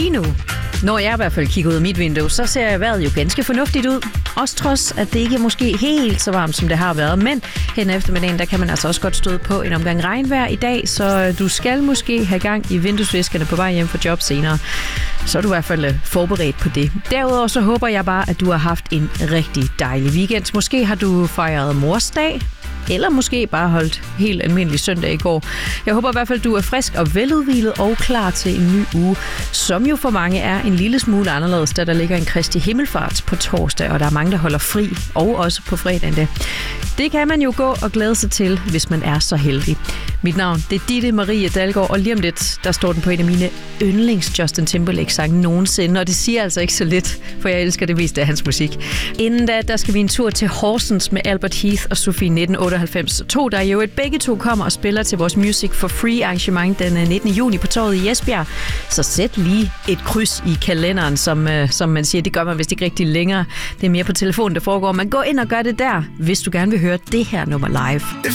lige nu, når jeg i hvert fald kigger ud af mit vindue, så ser vejret jo ganske fornuftigt ud. Også trods, at det ikke er måske helt så varmt, som det har været. Men hen eftermiddagen, der kan man altså også godt støde på en omgang regnvejr i dag, så du skal måske have gang i vinduesviskerne på vej hjem fra job senere. Så er du i hvert fald forberedt på det. Derudover så håber jeg bare, at du har haft en rigtig dejlig weekend. Måske har du fejret morsdag, eller måske bare holdt helt almindelig søndag i går. Jeg håber i hvert fald, at du er frisk og veludhvilet og klar til en ny uge, som jo for mange er en lille smule anderledes, da der ligger en Kristi Himmelfart på torsdag, og der er mange, der holder fri, og også på fredagen da. Det kan man jo gå og glæde sig til, hvis man er så heldig. Mit navn, det er Ditte Marie Dalgaard, og lige om lidt, der står den på en af mine yndlings Justin Timberlake-sange nogensinde, og det siger altså ikke så lidt, for jeg elsker det meste af hans musik. Inden da, der skal vi en tur til Horsens med Albert Heath og Sofie 1998. Der jo begge to kommer og spiller til vores Music for Free arrangement den 19. juni på Torvet i Esbjerg. Så sæt lige et kryds i kalenderen, som man siger, det gør man vist ikke rigtig længere. Det er mere på telefonen, der foregår. Men gå ind og gør det der, hvis du gerne vil høre det her nummer live.